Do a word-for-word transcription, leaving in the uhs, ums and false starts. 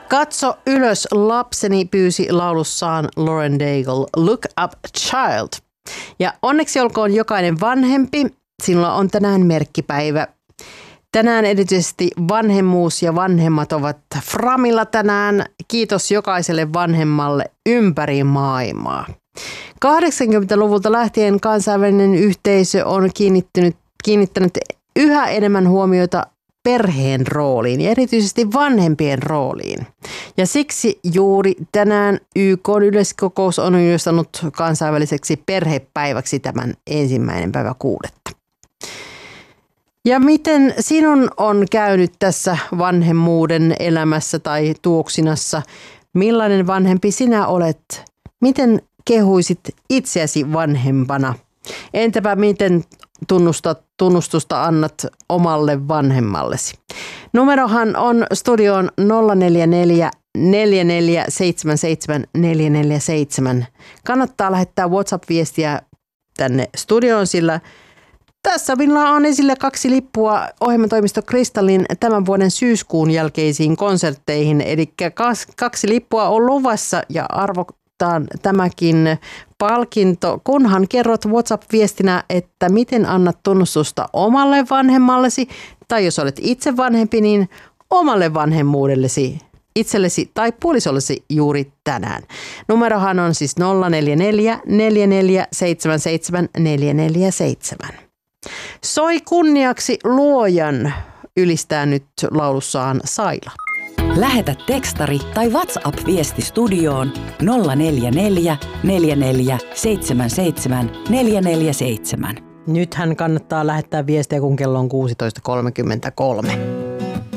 Katso ylös, lapseni, pyysi laulussaan Lauren Daigle, Look Up Child. Ja onneksi olkoon jokainen vanhempi, sinulla on tänään merkkipäivä. Tänään erityisesti vanhemmuus ja vanhemmat ovat framilla tänään. Kiitos jokaiselle vanhemmalle ympäri maailmaa. kahdeksankymmentäluvulta lähtien kansainvälinen yhteisö on kiinnittänyt, kiinnittänyt yhä enemmän huomiota perheen rooliin ja erityisesti vanhempien rooliin. Ja siksi juuri tänään Y K:n yleiskokous on julistanut kansainväliseksi perhepäiväksi tämän ensimmäinen päivä kuudetta. Ja miten sinun on käynyt tässä vanhemmuuden elämässä tai tuoksinassa? Millainen vanhempi sinä olet? Miten kehuisit itseäsi vanhempana? Entäpä miten tunnustat, tunnustusta annat omalle vanhemmallesi? Numerohan on studioon nolla neljä neljä, neljä neljä seitsemän seitsemän, neljä neljä seitsemän. Kannattaa lähettää WhatsApp-viestiä tänne studioon, sillä tässä minulla on esille kaksi lippua ohjelmatoimisto Kristallin tämän vuoden syyskuun jälkeisiin konsertteihin. Eli kaksi lippua on luvassa ja arvotaan tämäkin palkinto, kunhan kerrot WhatsApp-viestinä, että miten annat tunnustusta omalle vanhemmallesi, tai jos olet itse vanhempi, niin omalle vanhemmuudellesi, itsellesi tai puolisollesi juuri tänään. Numerohan on siis nolla neljä neljä, neljä neljä seitsemän seitsemän, neljä neljä seitsemän. Soi kunniaksi luojan, ylistää nyt laulussaan Saila. Lähetä tekstari tai WhatsApp-viesti studioon nolla neljä neljä, neljä neljä seitsemän seitsemän, neljä neljä seitsemän. Nythän kannattaa lähettää viestiä, kun kello on kuusitoista kolmekymmentäkolme.